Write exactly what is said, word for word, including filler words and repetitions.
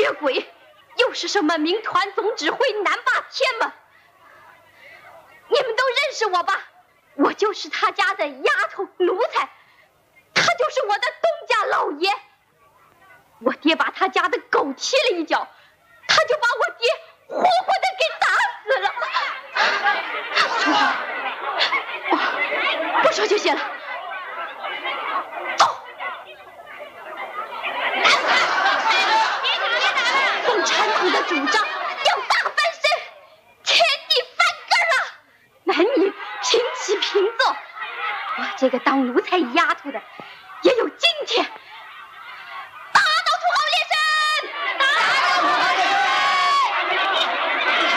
这鬼又是什么民团总指挥南霸天吗？你们都认识我吧？我就是他家的丫头奴才，他就是我的东家老爷。我爹把他家的狗踢了一脚，他就把我爹活活的给打死了。说吧，哦，不说就行了。走。共产党的主张要大翻身，天地翻根了，男女平起平坐。我这个当奴才丫头的，也有